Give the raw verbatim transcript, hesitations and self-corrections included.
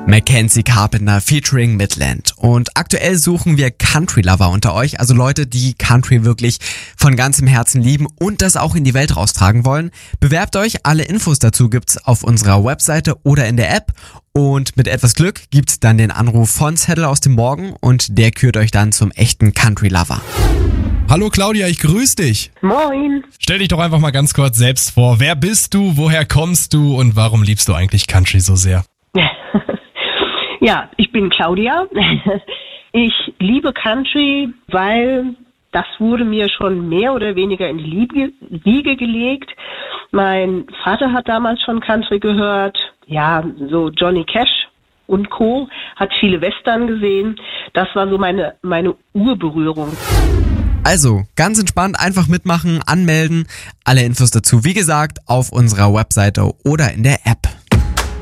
Mackenzie Carpenter featuring Midland. Und aktuell suchen wir Country-Lover unter euch, also Leute, die Country wirklich von ganzem Herzen lieben und das auch in die Welt raustragen wollen. Bewerbt euch, alle Infos dazu gibt's auf unserer Webseite oder in der App. Und mit etwas Glück gibt's dann den Anruf von Zettel aus dem Morgen und der kürt euch dann zum echten Country-Lover. Hallo Claudia, ich grüße dich. Moin. Stell dich doch einfach mal ganz kurz selbst vor. Wer bist du, woher kommst du und warum liebst du eigentlich Country so sehr? Ja, ich bin Claudia. Ich liebe Country, weil das wurde mir schon mehr oder weniger in die Liebe, Wiege gelegt. Mein Vater hat damals schon Country gehört. Ja, so Johnny Cash und Co. Hat viele Western gesehen. Das war so meine, meine Urberührung. Also, ganz entspannt, einfach mitmachen, anmelden. Alle Infos dazu, wie gesagt, auf unserer Webseite oder in der App.